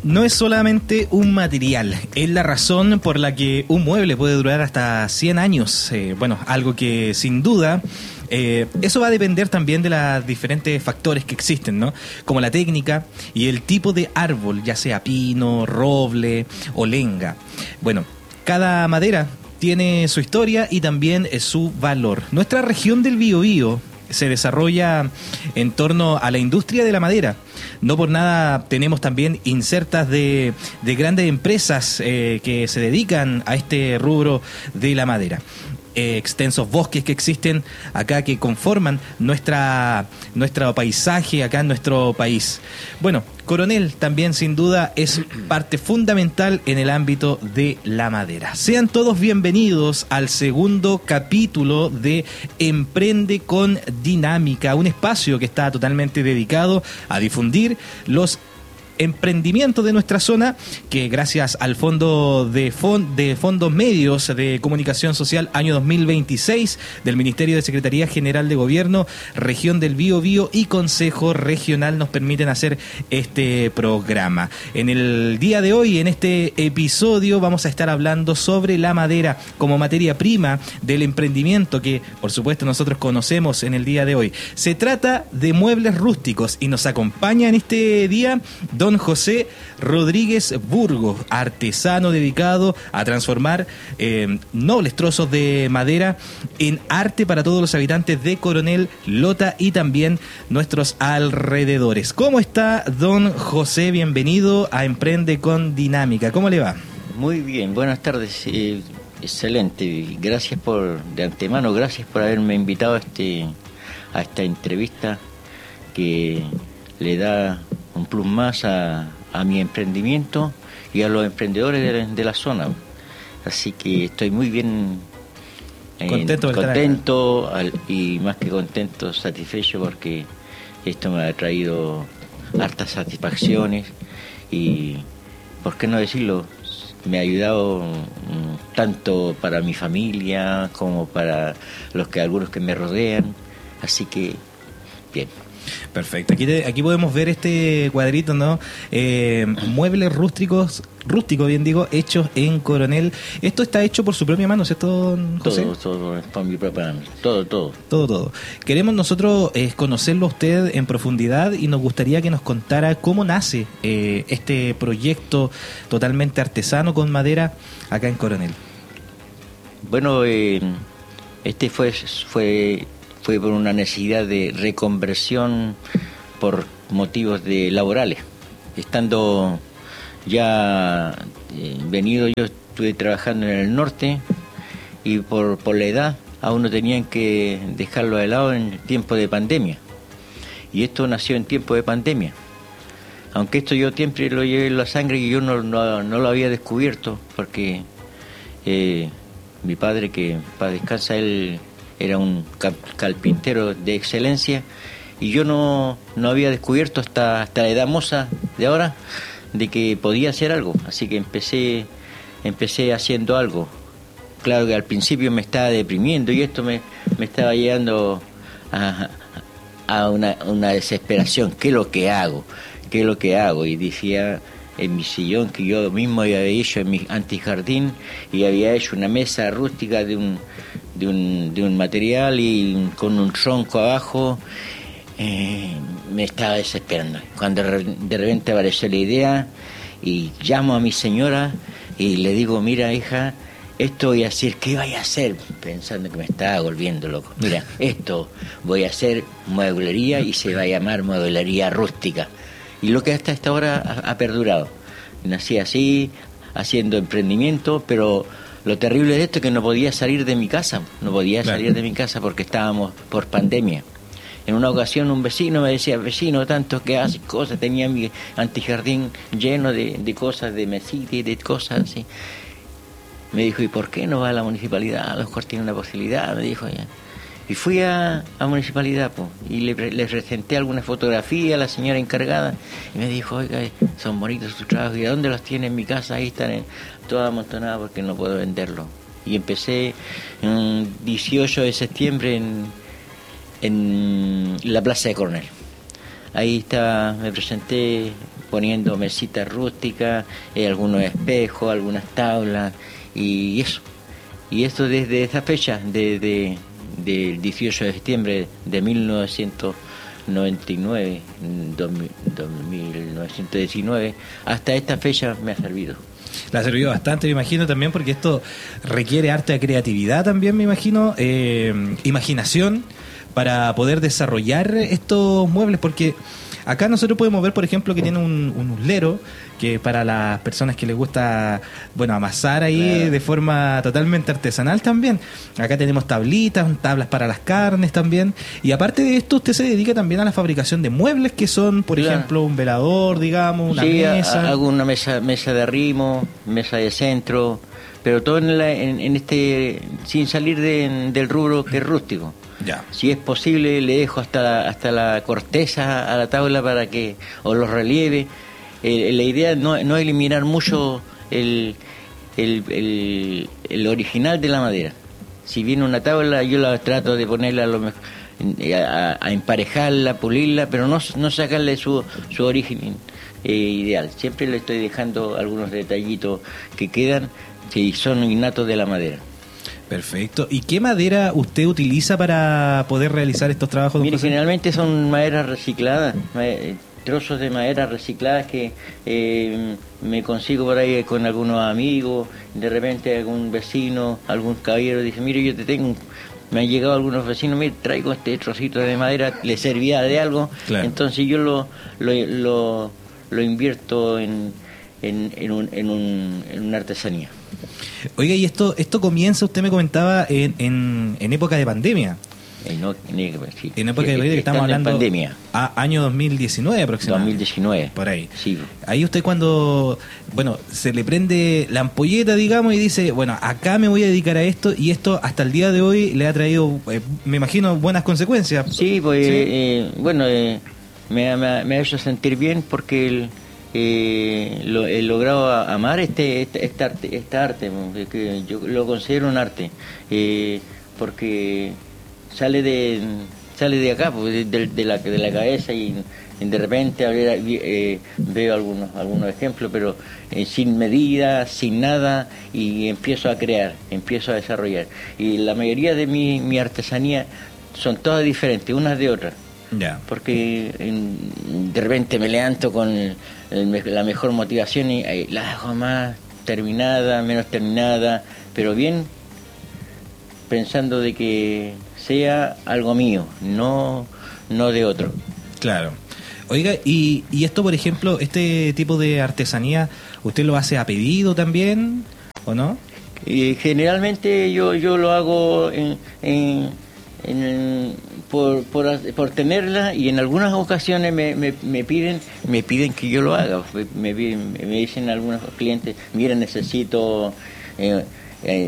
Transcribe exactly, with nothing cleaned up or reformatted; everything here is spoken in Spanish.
no es solamente un material, es la razón por la que un mueble puede durar hasta cien años. Eh, bueno, algo que sin duda, eh, eso va a depender también de los diferentes factores que existen, ¿no? Como la técnica y el tipo de árbol, ya sea pino, roble o lenga. Bueno, cada madera tiene su historia y también su valor. Nuestra región del Biobío se desarrolla en torno a la industria de la madera. No por nada tenemos también insertas de, de grandes empresas eh, que se dedican a este rubro de la madera. Eh, extensos bosques que existen acá que conforman nuestra nuestro paisaje acá en nuestro país. Bueno, Coronel también sin duda es parte fundamental en el ámbito de la madera. Sean todos bienvenidos al segundo capítulo de Emprende con Dinámica, un espacio que está totalmente dedicado a difundir los emprendimiento de nuestra zona, que gracias al Fondo de, fond, de Fondos Medios de Comunicación Social año dos mil veintiséis del Ministerio de Secretaría General de Gobierno, Región del Biobío y Consejo Regional nos permiten hacer este programa. En el día de hoy, en este episodio, vamos a estar hablando sobre la madera como materia prima del emprendimiento que, por supuesto, nosotros conocemos en el día de hoy. Se trata de muebles rústicos y nos acompaña en este día don José Rodríguez Burgos, artesano dedicado a transformar eh, nobles trozos de madera en arte para todos los habitantes de Coronel, Lota y también nuestros alrededores. ¿Cómo está, don José? Bienvenido a Emprende con Dinámica. ¿Cómo le va? Muy bien, buenas tardes. Eh, excelente. Gracias por, de antemano, gracias por haberme invitado a, este, a esta entrevista que le da un plus más a, a mi emprendimiento y a los emprendedores de la, de la zona. Así que estoy muy bien eh, contento, contento al, y más que contento, satisfecho, porque esto me ha traído hartas satisfacciones y, ¿por qué no decirlo?, me ha ayudado um, tanto para mi familia como para los que algunos que me rodean. Así que bien. Perfecto. Aquí, te, aquí podemos ver este cuadrito, ¿no? Eh, muebles rústicos, rústicos, bien digo, hechos en Coronel. Esto está hecho por su propia mano, ¿cierto, José? Todo, todo, por mi propia mano. Todo, todo. Todo, todo. Queremos nosotros eh, conocerlo a usted en profundidad y nos gustaría que nos contara cómo nace eh, este proyecto totalmente artesano con madera acá en Coronel. Bueno, eh, este fue... fue fue por una necesidad de reconversión por motivos de laborales. Estando ya eh, venido, yo estuve trabajando en el norte y por, por la edad a uno tenían que dejarlo de lado en tiempo de pandemia. Y esto nació en tiempo de pandemia. Aunque esto yo siempre lo llevé en la sangre y yo no, no, no lo había descubierto, porque eh, mi padre, que para descansa, él era un carpintero de excelencia y yo no, no había descubierto hasta, hasta la edad moza de ahora de que podía hacer algo. Así que empecé empecé haciendo algo. Claro que al principio me estaba deprimiendo y esto me, me estaba llevando a, a una, una desesperación. ¿Qué es lo que hago? ¿Qué es lo que hago? Y decía en mi sillón que yo mismo había hecho en mi antijardín y había hecho una mesa rústica de un de un, de un material y con un tronco abajo. Eh, me estaba desesperando. Cuando de repente apareció la idea y llamo a mi señora y le digo: mira, hija, esto voy a hacer. ¿Qué voy a hacer? Pensando que me estaba volviendo loco. Mira, esto voy a hacer mueblería y se va a llamar mueblería rústica. Y lo que hasta esta hora ha, ha perdurado. Nací así, haciendo emprendimiento, pero lo terrible de esto es que no podía salir de mi casa, no podía claro. salir de mi casa porque estábamos por pandemia. En una ocasión un vecino me decía: vecino, tanto que haces cosas, tenía mi antijardín lleno de, de cosas, de mesitas y de cosas así. Me dijo: ¿y por qué no va a la municipalidad? A lo mejor tiene una posibilidad, me dijo ya. Y fui a la municipalidad po, y le, le presenté alguna fotografía a la señora encargada y me dijo: oiga, son bonitos sus trabajos, ¿y a dónde los tiene? En mi casa, ahí están en, todas amontonadas porque no puedo venderlo. Y empecé el dieciocho de septiembre en, en la plaza de Coronel. Ahí estaba, me presenté poniendo mesitas rústicas, eh, algunos espejos, algunas tablas y eso. Y esto desde esa fecha, desde del dieciocho de septiembre de mil novecientos noventa y nueve, mil novecientos diecinueve, hasta esta fecha me ha servido. Le ha servido bastante, me imagino, también porque esto requiere harta creatividad también, me imagino, eh, imaginación para poder desarrollar estos muebles, porque acá nosotros podemos ver, por ejemplo, que tiene un, un uslero, que para las personas que les gusta, bueno, amasar ahí claro. de forma totalmente artesanal también. Acá tenemos tablitas, tablas para las carnes también. Y aparte de esto, usted se dedica también a la fabricación de muebles, que son, por claro. ejemplo, un velador, digamos, una sí, mesa. Hago una mesa, mesa de arrimo, mesa de centro, pero todo en, la, en, en este, sin salir de, del rubro que es rústico. Ya. Si es posible, le dejo hasta la, hasta la corteza a la tabla para que, o los relieves. Eh, la idea no, no eliminar mucho el, el, el, el original de la madera. Si viene una tabla, yo la trato de ponerla a, lo mejor, a, a emparejarla, pulirla, pero no, no sacarle su, su origen eh, ideal. Siempre le estoy dejando algunos detallitos que quedan, que son innatos de la madera. Perfecto. ¿Y qué madera usted utiliza para poder realizar estos trabajos? Mire, generalmente son maderas recicladas, trozos de madera recicladas que eh, me consigo por ahí con algunos amigos, de repente algún vecino, algún caballero dice, mire, yo te tengo, me han llegado algunos vecinos, mire, traigo este trocito de madera, le servía de algo, claro. Entonces yo lo, lo, lo, lo invierto en, en, en, un, en, un, en una artesanía. Oiga, y esto esto comienza, usted me comentaba, en, en, en época de pandemia. En, no, en, sí, en época de pandemia, que estamos hablando pandemia. A año dos mil diecinueve aproximadamente. dos mil diecinueve. Por ahí. Sí. Ahí usted cuando, bueno, se le prende la ampolleta, digamos, y dice, bueno, acá me voy a dedicar a esto, y esto hasta el día de hoy le ha traído, eh, me imagino, buenas consecuencias. Sí, pues, ¿sí? Eh, bueno, eh, me, me, me ha hecho sentir bien porque el... Eh, lo, he logrado amar este, este esta arte, esta arte que yo lo considero un arte, eh, porque sale de sale de acá, pues, de, de, la, de la cabeza, y de repente eh, veo algunos algunos ejemplos, pero eh, sin medida, sin nada, y empiezo a crear, empiezo a desarrollar. Y la mayoría de mi, mi artesanía son todas diferentes, unas de otras. Yeah. Porque en, de repente me levanto con el, el, la mejor motivación y eh, la hago más terminada, menos terminada, pero bien pensando de que sea algo mío, no, no de otro. Claro. Oiga, y, y esto, por ejemplo, este tipo de artesanía, ¿usted lo hace a pedido también o no? Y generalmente yo, yo lo hago en... en En, por, por, por tenerla, y en algunas ocasiones me, me, me piden me piden que yo lo haga, me, me, me dicen algunos clientes, mira, necesito eh, eh,